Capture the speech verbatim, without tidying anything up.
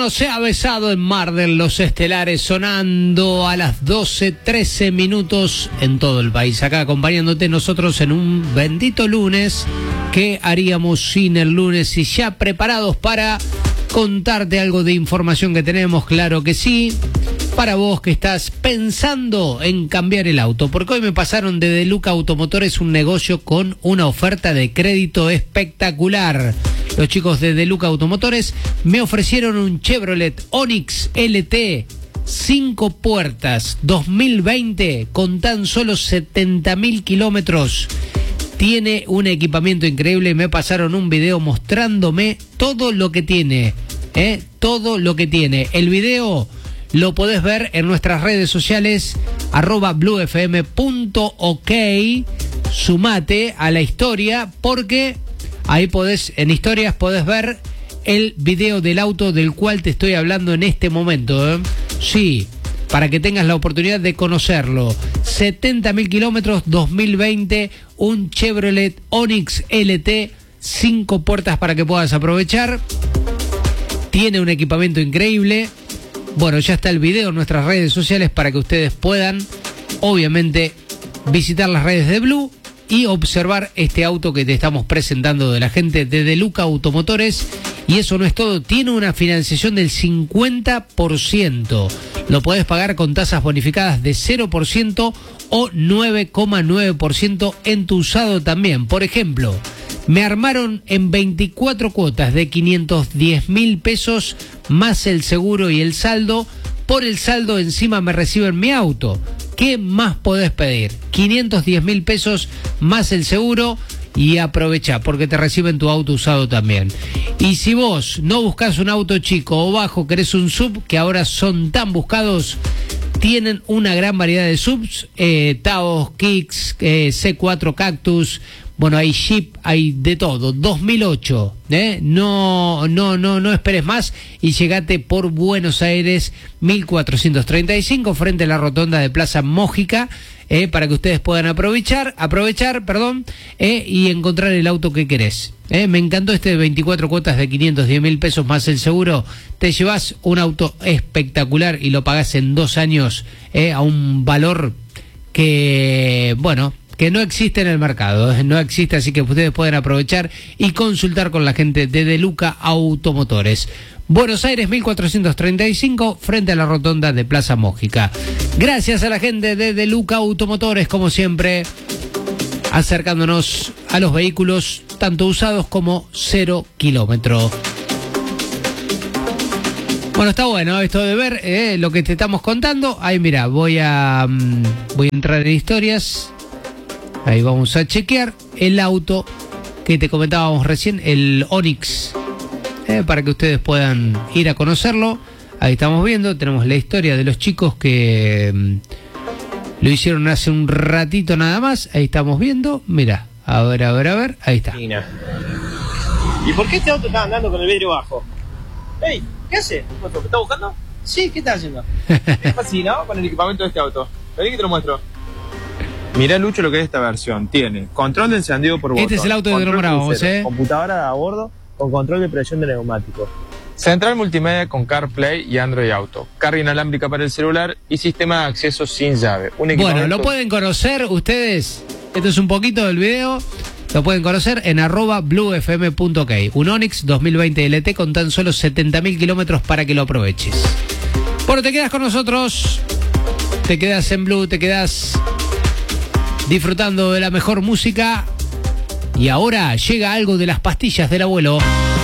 no se ha besado en Mar del Los Estelares, sonando a las doce trece minutos en todo el país. Acá acompañándote nosotros en un bendito lunes. ¿Qué haríamos sin el lunes? Y ya preparados para contarte algo de información que tenemos, claro que sí. Para vos que estás pensando en cambiar el auto, porque hoy me pasaron de De Luca Automotores un negocio con una oferta de crédito espectacular. Los chicos de De Luca Automotores me ofrecieron un Chevrolet Onix L T cinco puertas dos mil veinte con tan solo setenta mil kilómetros. Tiene un equipamiento increíble y me pasaron un video mostrándome todo lo que tiene, ¿eh? Todo lo que tiene. El video lo podés ver en nuestras redes sociales, arroba bluefm punto ok. Sumate a la historia porque ahí podés, en historias podés ver el video del auto del cual te estoy hablando en este momento, ¿eh? Sí, para que tengas la oportunidad de conocerlo. setenta mil kilómetros, dos mil veinte, un Chevrolet Onix L T, cinco puertas para que puedas aprovechar. Tiene un equipamiento increíble. Bueno, ya está el video en nuestras redes sociales para que ustedes puedan, obviamente, visitar las redes de Blue y observar este auto que te estamos presentando de la gente de De Luca Automotores. Y eso no es todo, tiene una financiación del cincuenta por ciento. Lo podés pagar con tasas bonificadas de cero por ciento o nueve coma nueve por ciento en tu usado también. Por ejemplo, me armaron en veinticuatro cuotas de quinientos diez mil pesos más el seguro y el saldo. Por el saldo encima me reciben mi auto. ¿Qué más podés pedir? quinientos diez mil pesos más el seguro y aprovecha porque te reciben tu auto usado también. Y si vos no buscas un auto chico o bajo, querés un sub, que ahora son tan buscados, tienen una gran variedad de subs, eh, Taos, Kicks, eh, C cuatro Cactus. Bueno, hay Jeep, hay de todo. dos mil ocho, ¿eh? No, no, no, no esperes más y llegate por Buenos Aires mil cuatrocientos treinta y cinco frente a la rotonda de Plaza Mójica, eh, para que ustedes puedan aprovechar, aprovechar, perdón, eh, y encontrar el auto que querés. Eh. Me encantó este de veinticuatro cuotas de quinientos diez mil pesos más el seguro. Te llevas un auto espectacular y lo pagás en dos años, eh, a un valor que, bueno, que no existe en el mercado, no existe, así que ustedes pueden aprovechar y consultar con la gente de De Luca Automotores. Buenos Aires mil cuatrocientos treinta y cinco frente a la rotonda de Plaza Mójica. Gracias a la gente de De Luca Automotores, como siempre, acercándonos a los vehículos tanto usados como cero kilómetro. Bueno, está bueno esto de ver eh, lo que te estamos contando. Ahí mira, voy a um, voy a entrar en historias. Ahí vamos a chequear el auto que te comentábamos recién, el Onix, eh, para que ustedes puedan ir a conocerlo. Ahí estamos viendo, tenemos la historia de los chicos que um, lo hicieron hace un ratito nada más. Ahí estamos viendo, mira, a ver, a ver, a ver, ahí está. ¿Y por qué este auto está andando con el vidrio bajo? Ey, ¿qué hace? ¿Me está buscando? Sí, ¿qué está haciendo? Es fascinado con el equipamiento de este auto. Vení que te lo muestro. Mirá, Lucho, lo que es esta versión. Tiene control de encendido por botón. Este es el auto de nombramos, ¿eh? Computadora a bordo con control de presión de neumáticos. Central multimedia con CarPlay y Android Auto. Carga inalámbrica para el celular y sistema de acceso sin llave. Un equipamiento... Bueno, lo pueden conocer ustedes. Esto es un poquito del video. Lo pueden conocer en arroba bluefm punto ok. Un Onix dos mil veinte L T con tan solo setenta mil kilómetros para que lo aproveches. Bueno, te quedas con nosotros. Te quedas en Blue, te quedas disfrutando de la mejor música. Y ahora llega algo de las pastillas del abuelo.